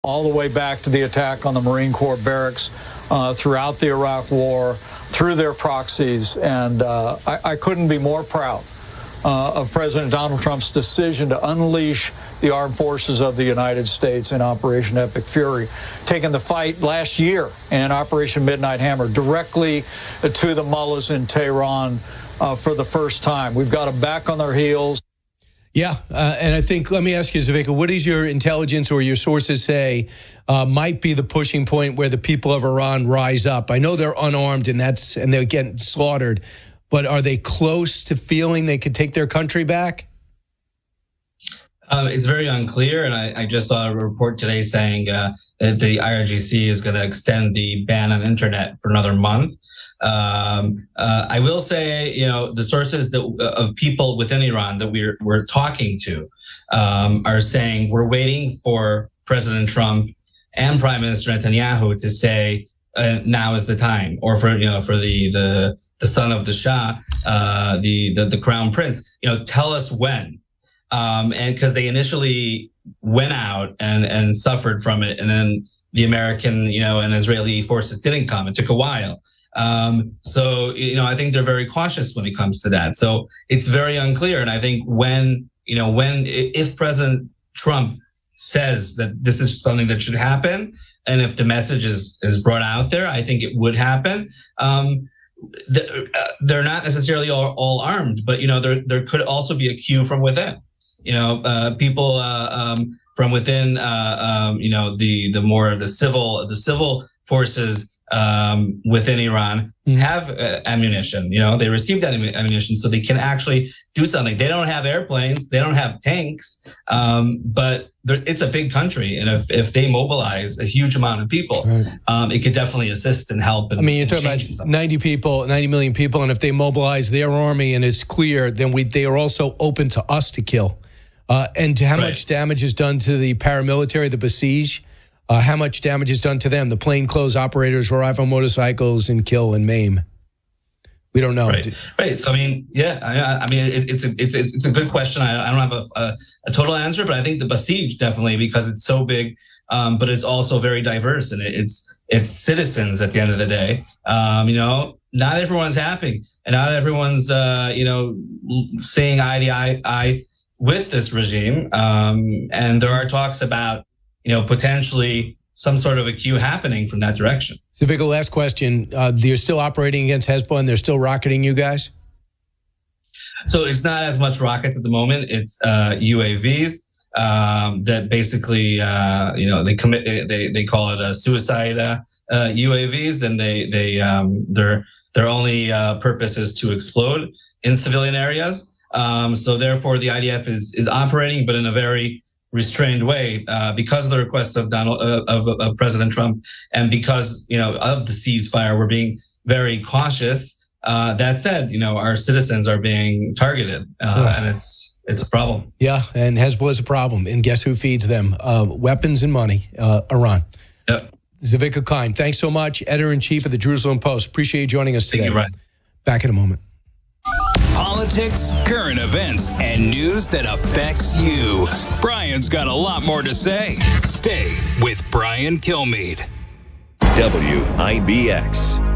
all the way back to the attack on the Marine Corps barracks throughout the Iraq War, through their proxies. And I couldn't be more proud of President Donald Trump's decision to unleash the armed forces of the United States in Operation Epic Fury, taking the fight last year in Operation Midnight Hammer directly to the mullahs in Tehran for the first time. We've got them back on their heels. Yeah, and I think, let me ask you, Zvika, what does your intelligence or your sources say might be the pushing point where the people of Iran rise up? I know they're unarmed and they're getting slaughtered, but are they close to feeling they could take their country back? It's very unclear, and I just saw a report today saying that the IRGC is going to extend the ban on internet for another month. I will say, the sources of people within Iran that we're talking to are saying we're waiting for President Trump and Prime Minister Netanyahu to say now is the time, or for the son of the Shah, the Crown Prince, tell us when. And because they initially went out and suffered from it, and then the American, and Israeli forces didn't come. It took a while. So I think they're very cautious when it comes to that. So it's very unclear. And I think if President Trump says that this is something that should happen, and if the message is brought out there, I think it would happen. They're not necessarily all armed, but there could also be a cue from within. People from within. The more of the civil forces within Iran have ammunition. They received that ammunition, so they can actually do something. They don't have airplanes, they don't have tanks, but it's a big country, and if they mobilize a huge amount of people, it could definitely assist and help. You're talking about 90 million people, and if they mobilize their army and it's clear, then they are also open to us to kill. And to how much damage is done to the paramilitary, the Basij? How much damage is done to them? The plainclothes operators who arrive on motorcycles and kill and maim. We don't know. Right. So it's a good question. I don't have a total answer, but I think the Basij definitely, because it's so big, but it's also very diverse, and it's citizens at the end of the day. Not everyone's happy, and not everyone's seeing eye to eye with this regime. And there are talks about potentially some sort of a cue happening from that direction. Zvika, last question. They're still operating against Hezbollah, and they're still rocketing you guys? So it's not as much rockets at the moment. It's UAVs that basically, they call it a suicide UAVs, and their only purpose is to explode in civilian areas. So therefore, the IDF is operating, but in a very restrained way, because of the request of President Trump, and because of the ceasefire. We're being very cautious. That said, our citizens are being targeted, and it's a problem. Yeah, and Hezbollah is a problem, and guess who feeds them? Weapons and money, Iran. Yep. Zvika Klein, thanks so much, editor-in-chief of the Jerusalem Post. Appreciate you joining us today. Thank you, Ryan. Back in a moment. Politics, current events, and news that affects you. Brian's got a lot more to say. Stay with Brian Kilmeade. WIBX.